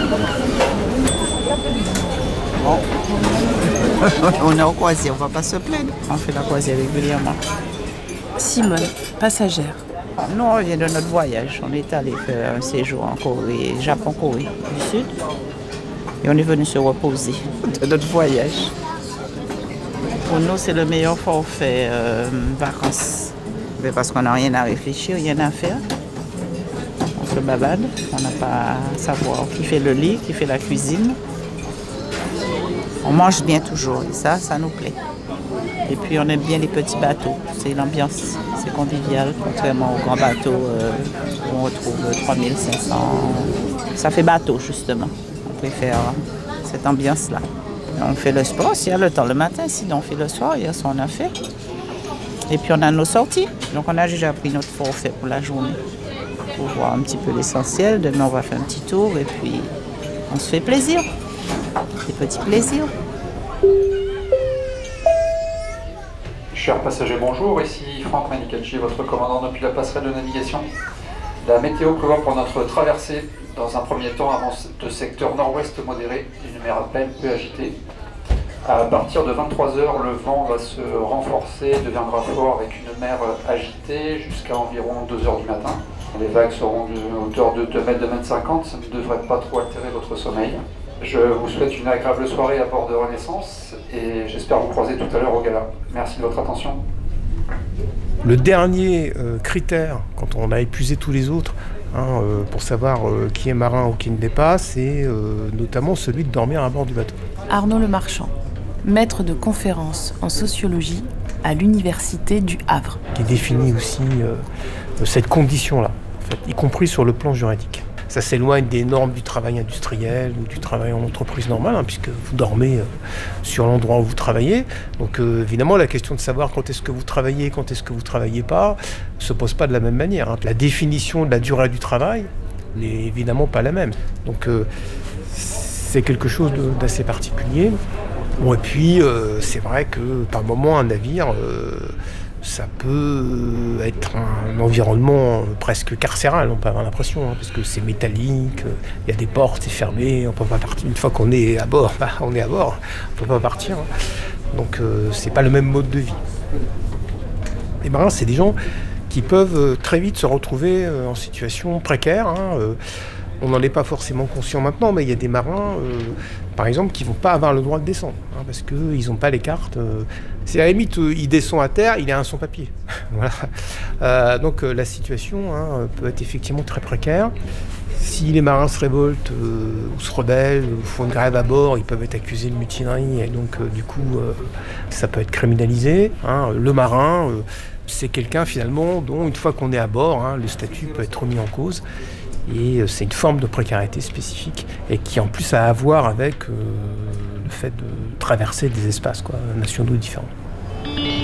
Bon. On est en croisière, on va pas se plaindre. On fait la croisière régulièrement. Simone, passagère. Nous, on vient de notre voyage. On est allé faire un séjour en Corée, Japon-Corée du Sud. Et on est venu se reposer de notre voyage. Pour nous, c'est le meilleur forfait vacances. Mais parce qu'on n'a rien à réfléchir, rien à faire. On se balade, on n'a pas à savoir qui fait le lit, qui fait la cuisine. On mange bien toujours et ça nous plaît. Et puis on aime bien les petits bateaux. C'est l'ambiance, c'est convivial, contrairement aux grands bateaux où on retrouve 3500. Ça fait bateau justement. On préfère cette ambiance-là. On fait le sport s'il y a le temps le matin, sinon on fait le soir, hier soir on a fait. Et puis on a nos sorties. Donc on a déjà pris notre forfait pour la journée. Pour voir un petit peu l'essentiel. Demain on va faire un petit tour et puis on se fait plaisir. Des petits plaisirs. Chers passagers, bonjour, ici Franck Manicacci, votre commandant depuis la passerelle de navigation. La météo prévoit pour notre traversée, dans un premier temps, avant de secteur nord-ouest modéré, une mer à peine peu agitée. À partir de 23h, le vent va se renforcer, deviendra fort avec une mer agitée jusqu'à environ 2h du matin. Les vagues seront de hauteur de 2 mètres, 2 mètres 50, ça ne devrait pas trop altérer votre sommeil. Je vous souhaite une agréable soirée à bord de Renaissance et j'espère vous croiser tout à l'heure au gala. Merci de votre attention. Le dernier critère, quand on a épuisé tous les autres, pour savoir qui est marin ou qui ne l'est pas, c'est notamment celui de dormir à bord du bateau. Arnaud Lemarchand, maître de conférences en sociologie à l'Université du Havre. Qui définit aussi cette condition-là, en fait, y compris sur le plan juridique. Ça s'éloigne des normes du travail industriel ou du travail en entreprise normale, puisque vous dormez sur l'endroit où vous travaillez. Donc évidemment, la question de savoir quand est-ce que vous travaillez, quand est-ce que vous ne travaillez pas, ne se pose pas de la même manière. La définition de la durée du travail n'est évidemment pas la même. Donc c'est quelque chose d'assez particulier. Bon, et puis c'est vrai que par moment, un navire... ça peut être un environnement presque carcéral, on peut avoir l'impression, parce que c'est métallique, il y a des portes, c'est fermé, on ne peut pas partir. Une fois qu'on est à bord, on est à bord, on ne peut pas partir. Donc c'est pas le même mode de vie. Les marins, c'est des gens qui peuvent très vite se retrouver en situation précaire. On n'en est pas forcément conscient maintenant, mais il y a des marins, par exemple, qui ne vont pas avoir le droit de descendre, parce qu'ils n'ont pas les cartes. C'est à la limite, il descend à terre, il a un sans-papier. Voilà. Donc la situation peut être effectivement très précaire. Si les marins se révoltent ou se rebellent ou font une grève à bord, ils peuvent être accusés de mutinerie et donc du coup ça peut être criminalisé. Le marin, c'est quelqu'un finalement dont une fois qu'on est à bord, le statut peut être remis en cause. Et c'est une forme de précarité spécifique et qui en plus a à voir avec le fait de traverser des espaces nationaux différents.